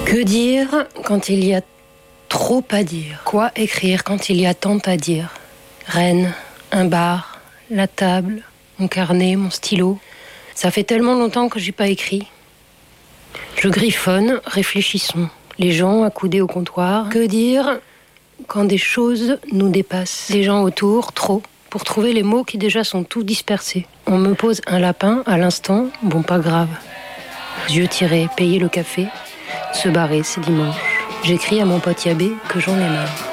Que dire quand il y a trop à dire? Quoi écrire quand il y a tant à dire? Rennes, un bar, la table, mon carnet, mon stylo. Ça fait tellement longtemps que j'ai pas écrit. Je griffonne, réfléchissons. Les gens accoudés au comptoir. Que dire quand des choses nous dépassent? Les gens autour, trop, pour trouver les mots qui déjà sont tout dispersés. On me pose un lapin à l'instant, bon pas grave. Yeux tirés, payer le café, se barrer, c'est dimanche. J'écris à mon pote Yabé que j'en ai marre.